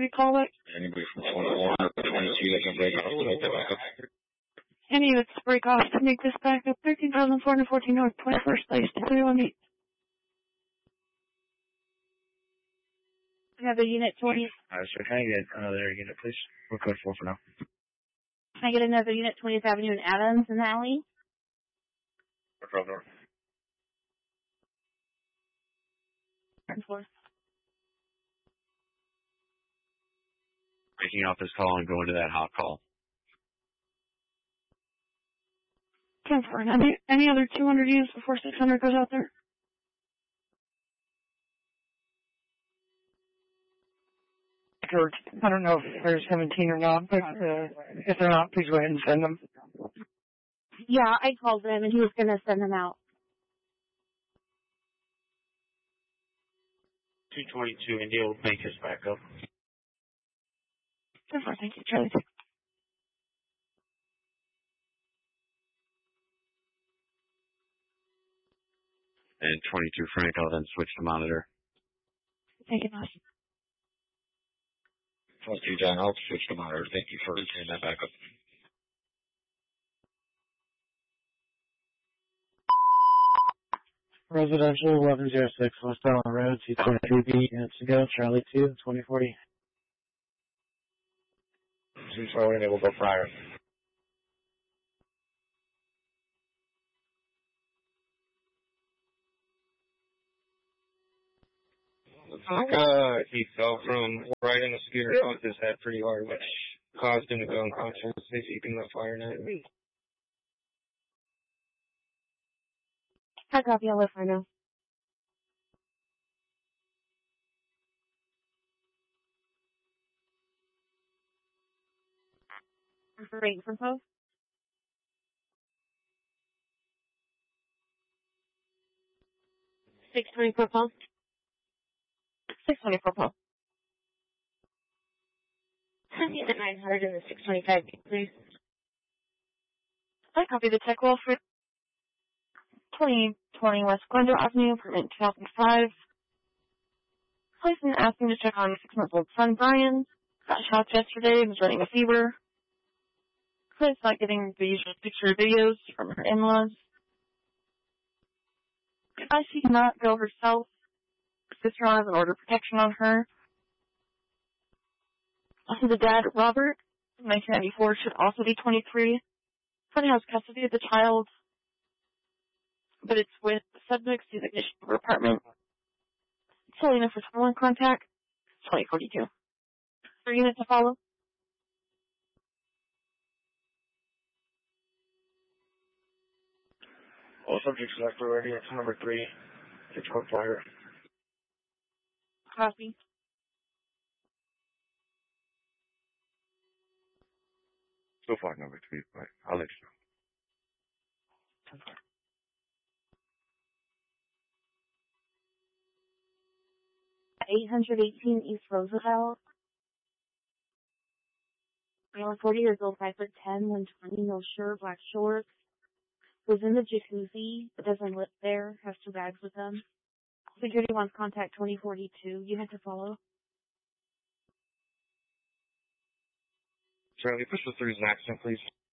30 callback. Anybody from 21 or 22 that can break off without the backup? Any units break off to make this backup 13,414 North, 21st place, 318. Another unit 20. Sir, can I get another unit, please? We're code 4 for now. Can I get another unit 20th Avenue and Adams in the alley? We're 12 North. 4. Breaking off this call and going to that hot call. 10-4. Any other 200 units before 600 goes out there? George, I don't know if they're 17 or not, but if they're not, please go ahead and send them. Yeah, I called him and he was going to send them out. 222 India will make his backup. 10-4, thank you, Charlie. And 22 Frank, I'll then switch to monitor. Thank you, Boss. 22 John, I'll switch to monitor. Thank you for retaining that backup. Residential 1106 West Island Road, C23B, units to go, Charlie 2, 2040. Who's forwarding it? We'll go prior. Looks like he fell from riding a scooter with his head pretty hard, which caused him to go unconscious. If you can let fire net. I copy, I'll let her know. Great for post. 624 post. 624 post. Send me the 900 and the 625, please. I copy the tech wall for 2020 West Glendale Avenue, permit 2005. Placing asking to check on 6-month-old son, Brian. Got shots yesterday and was running a fever. Clint's not getting the usual picture videos from her in-laws. I she cannot go herself. Sister-in-law has an order of protection on her. Also, the dad, Robert, 1994, should also be 23. Clint has custody of the child, but it's with the subject to the ignition of her apartment. Selena for someone contact, 2042. 3 units to follow. All subjects left for ready. It's number 3. 6 code fire. Copy. So far, number 3, but I'll let you know. 818 East Roosevelt. Male, 40 years old, 5'10", 120, no shirt, black shorts. Was in the jacuzzi, but doesn't live there. Has 2 bags with them. Security wants contact 2042. You have to follow. Charlie, push the 3's an accident, please.